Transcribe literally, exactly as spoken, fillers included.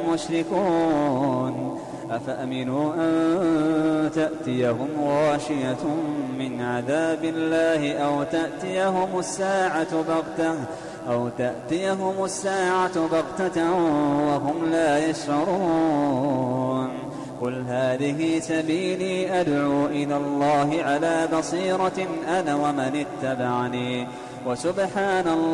مشركون أفأمنوا أن تأتيهم غاشية من عذاب الله أو تأتيهم الساعة بغتة أو تأتيهم الساعة بغتة وهم لا يشعرون قل هذه سبيلي أدعو إلى الله على بصيرة أنا ومن اتبعني وسبحان الله